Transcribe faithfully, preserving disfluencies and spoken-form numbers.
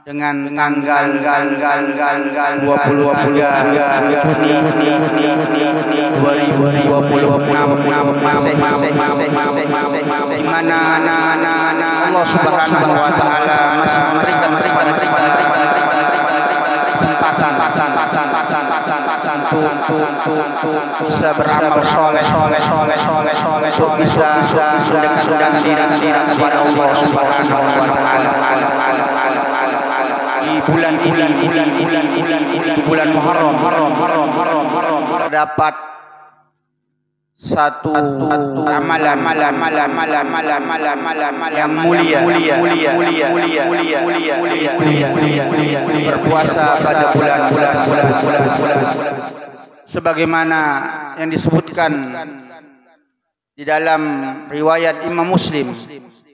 dengan tanggal dua puluh tiga Juni dua ribu dua puluh enam Masehi, di mana Allah Subhanahu wa taala masih memberikan kesempatan untuk bisa beramal soleh untuk bisa mendekatkan diri kepada Allah Subhanahu wa taala di bulan ini, bulan Muharram, terdapat satu amalan yang mulia, berpuasa pada bulan-bulan sebagaimana yang disebutkan di dalam riwayat Imam Muslim